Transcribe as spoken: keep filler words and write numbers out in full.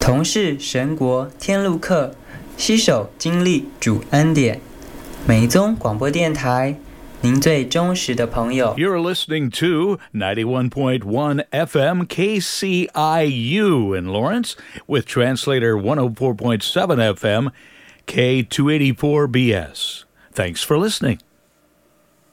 同是神国天路客，携手经历主恩典。美宗广播电台，您最忠实的朋友。 You're listening to ninety-one point one F M K C I U in Lawrence with translator one oh four point seven F M K two eighty-four B S. Thanks for listening.